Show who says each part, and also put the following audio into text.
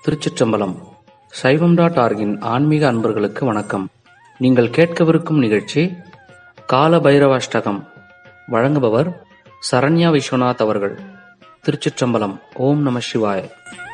Speaker 1: திருச்சிற்றம்பலம். சைவம்.org-இன் ஆன்மீக அன்பர்களுக்கு வணக்கம். நீங்கள் கேட்கவிருக்கும் நிகழ்ச்சி கால பைரவாஷ்டகம். வழங்குபவர் சரண்யா விஸ்வநாத் அவர்கள். திருச்சிற்றம்பலம். ஓம் நம சிவாய.